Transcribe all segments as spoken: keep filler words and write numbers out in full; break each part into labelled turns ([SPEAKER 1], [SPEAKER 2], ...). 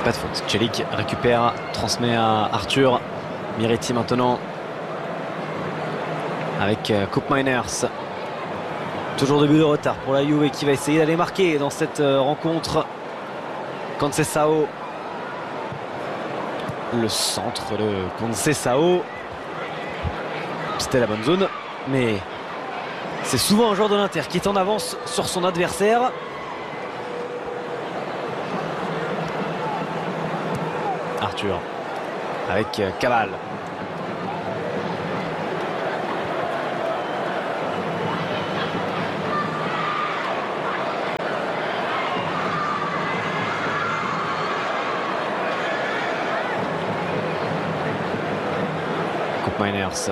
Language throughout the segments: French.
[SPEAKER 1] Pas de faute. Celik récupère, transmet à Arthur. Miretti maintenant avec Koop Meiners. Toujours deux buts de retard pour la Juve qui va essayer d'aller marquer dans cette rencontre. Conceição. Le centre de Conceição. C'était la bonne zone, mais c'est souvent un joueur de l'Inter qui est en avance sur son adversaire. Arthur avec Cabal. Koop Meiners.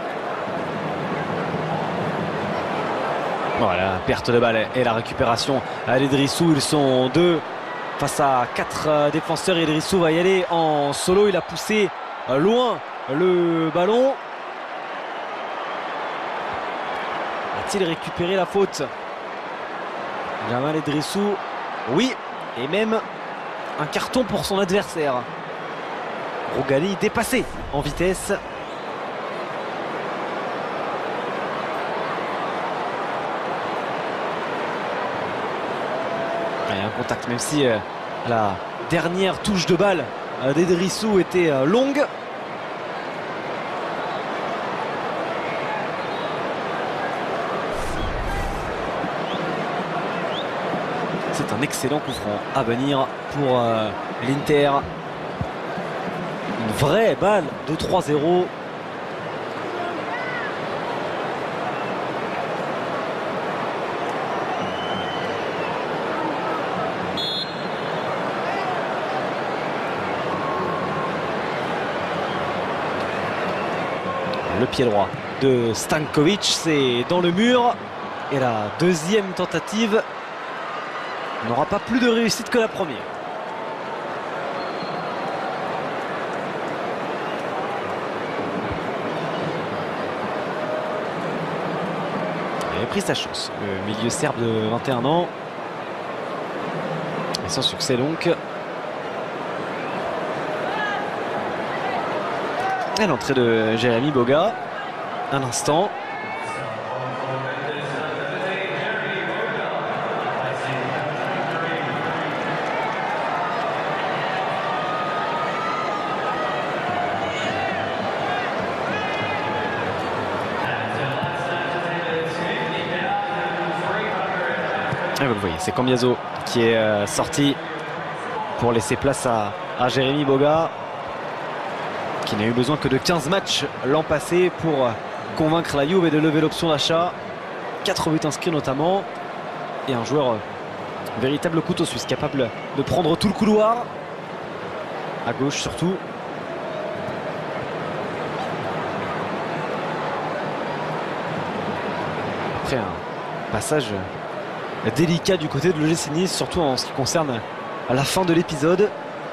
[SPEAKER 1] Voilà, perte de balle et la récupération à l'Idrissou. Ils sont deux face à quatre défenseurs. Idrissou va y aller en solo. Il a poussé loin le ballon. A-t-il récupéré la faute? Jamal Idrissou, oui, et même un carton pour son adversaire. Rogali dépassé en vitesse. Il y a un contact, même si euh, la dernière touche de balle euh, d'Idrissou était euh, longue. C'est un excellent coup franc à venir pour euh, l'Inter. Une vraie balle de trois zéro. Le pied droit de Stankovic, c'est dans le mur. Et la deuxième tentative n'aura pas plus de réussite que la première. Il a pris sa chance, le milieu serbe de vingt et un ans. Et sans succès donc. Et l'entrée de Jérémy Boga. Un instant. Et vous le voyez, c'est Cambiaso qui est euh, sorti pour laisser place à, à Jérémy Boga, qui n'a eu besoin que de quinze matchs l'an passé pour convaincre la Juve de lever l'option d'achat. quatre buts inscrits notamment. Et un joueur, euh, véritable couteau suisse, capable de prendre tout le couloir. À gauche surtout. Après un passage délicat du côté de l'O G C Nice, surtout en ce qui concerne à la fin de l'épisode.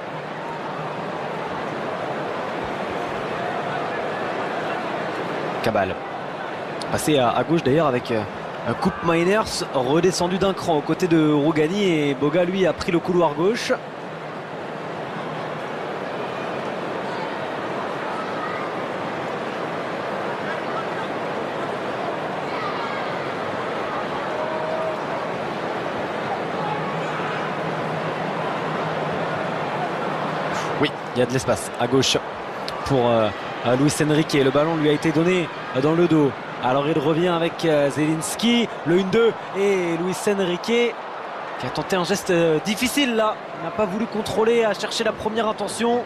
[SPEAKER 1] Cabal passé à, à gauche d'ailleurs avec euh, un Koop Meiners redescendu d'un cran aux côtés de Rougani, et Boga lui a pris le couloir gauche. Oui, il y a de l'espace à gauche pour euh, Luis Enrique. Le ballon lui a été donné dans le dos. Alors il revient avec euh, Zelinski. Le un deux et Luis Enrique qui a tenté un geste euh, difficile là. Il n'a pas voulu contrôler, à chercher la première intention.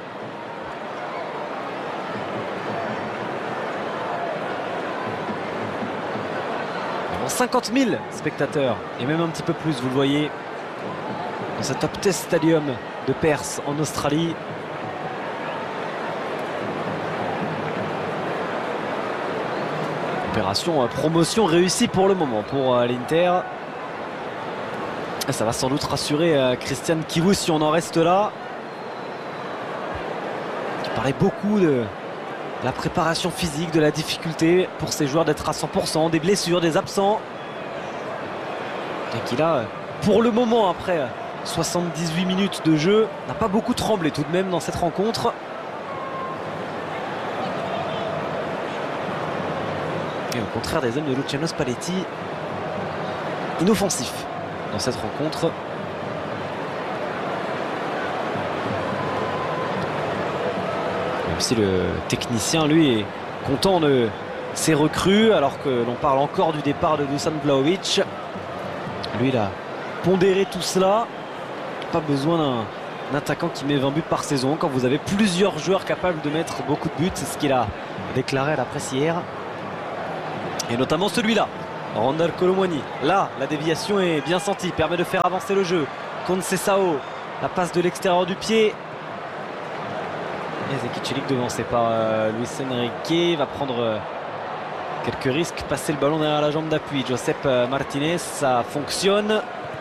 [SPEAKER 1] cinquante mille spectateurs et même un petit peu plus, vous le voyez, dans ce Top Test Stadium de Perth en Australie. Opération promotion réussie pour le moment pour l'Inter. Ça va sans doute rassurer Christian Chivu si on en reste là. Il parlait beaucoup de la préparation physique, de la difficulté pour ces joueurs d'être à cent pour cent, des blessures, des absents. Et qu'il a, pour le moment, après soixante-dix-huit minutes de jeu, n'a pas beaucoup tremblé tout de même dans cette rencontre. Et au contraire des hommes de Luciano Spalletti, inoffensif dans cette rencontre. Même si le technicien, lui, est content de ses recrues, alors que l'on parle encore du départ de Dusan Vlahovic. Lui, il a pondéré tout cela. Pas besoin d'un attaquant qui met vingt buts par saison quand vous avez plusieurs joueurs capables de mettre beaucoup de buts. C'est ce qu'il a déclaré à la presse hier. Et notamment celui-là, Randal Kolo Muani. Là, la déviation est bien sentie, permet de faire avancer le jeu. Conceição, la passe de l'extérieur du pied. Et Zeki Celik devancé par euh, Luis Enrique, va prendre euh, quelques risques, passer le ballon derrière la jambe d'appui. Josep euh, Martinez, ça fonctionne.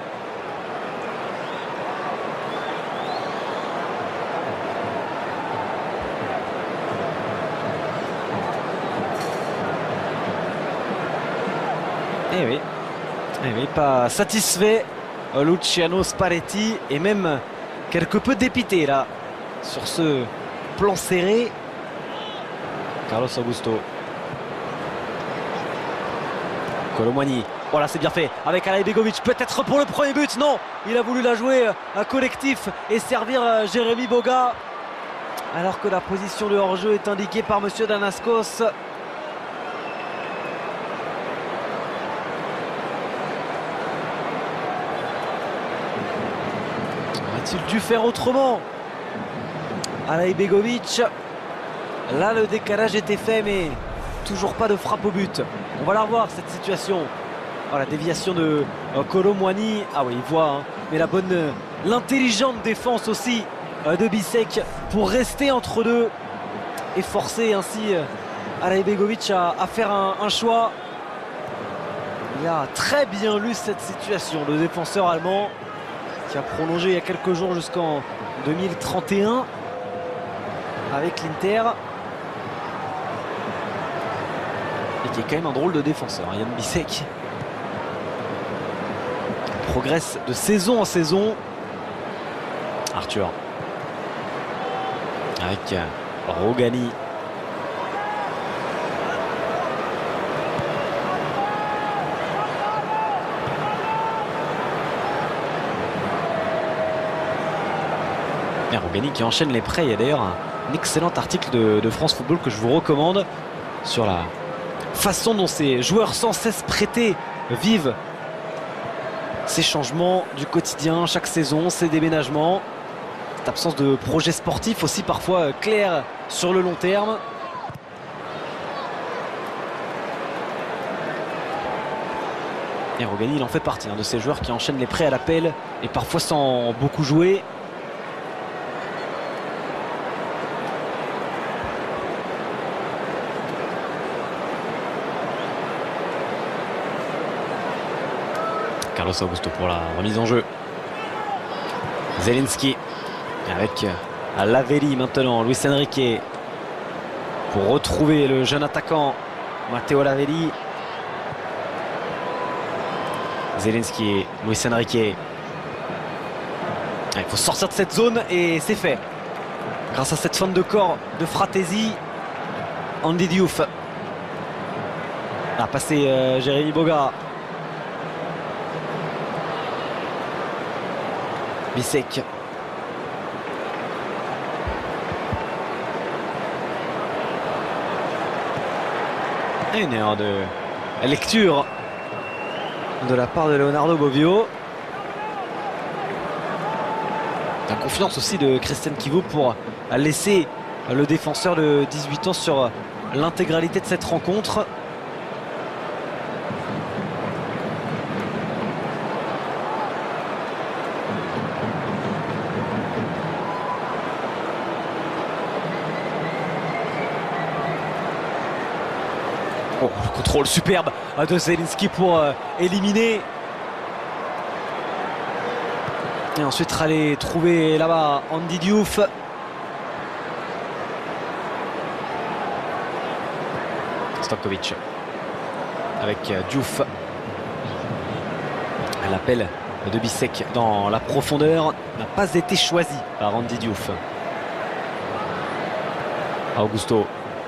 [SPEAKER 1] Eh oui, eh oui, pas satisfait euh, Luciano Spalletti, et même quelque peu dépité là sur ce plan serré. Carlos Augusto. Kolo Muani. Voilà, c'est bien fait avec Alay Begovic, peut-être pour le premier but. Non, il a voulu la jouer un collectif et servir Jérémy Boga, alors que la position de hors-jeu est indiquée par monsieur Danascos. A-t-il dû faire autrement? Alay Begovic. Là, le décalage était fait, mais toujours pas de frappe au but. On va la revoir, cette situation. Oh, la déviation de euh, Kolo Muani. Ah oui, il voit, hein. Mais la bonne, euh, l'intelligente défense aussi euh, de Bisek pour rester entre deux et forcer ainsi euh, Alay Begovic à, à faire un, un choix. Il a très bien lu cette situation, le défenseur allemand, qui a prolongé il y a quelques jours jusqu'en deux mille trente et un avec l'Inter. Et qui est quand même un drôle de défenseur, hein, Jan Bisek. Il progresse de saison en saison. Arthur. Avec Rogani. Et Rogani qui enchaîne les prêts. Il y a d'ailleurs un, un excellent article de, de France Football que je vous recommande sur la façon dont ces joueurs sans cesse prêtés vivent ces changements du quotidien chaque saison, ces déménagements, cette absence de projet sportif aussi parfois clair sur le long terme. Et Rogani, il en fait partie, hein, de ces joueurs qui enchaînent les prêts à l'appel et parfois sans beaucoup jouer. Carlos Augusto pour la remise en jeu. Zelinski avec Lavelli maintenant. Luis Enrique pour retrouver le jeune attaquant Matteo Lavelli. Zelinski, Luis Enrique. Il faut sortir de cette zone et c'est fait. Grâce à cette fin de corps de Fratesi. Andy Diouf a passé euh, Jérémy Boga. Bisek. Et une erreur de lecture de la part de Leonardo Bovio. La confiance aussi de Christian Kivu pour laisser le défenseur de dix-huit ans sur l'intégralité de cette rencontre. Oh, le contrôle superbe de Zelinski pour euh, éliminer. Et ensuite aller trouver là-bas Andy Diouf. Stankovic avec euh, Diouf. L'appel de Bissek dans la profondeur n'a pas été choisi par Andy Diouf. Augusto.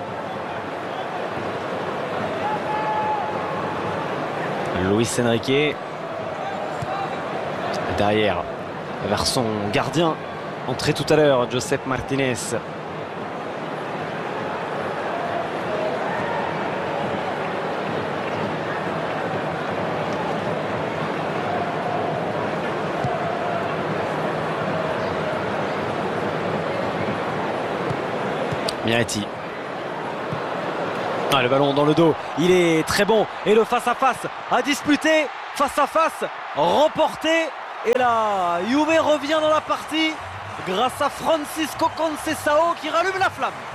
[SPEAKER 1] Luis Enrique. Derrière, vers son gardien. Entré tout à l'heure, Josep Martinez. Miretti. Ah, le ballon dans le dos, il est très bon. Et le face-à-face à disputer, face-à-face remporté. Et là, Juve revient dans la partie grâce à Francisco Conceição qui rallume la flamme.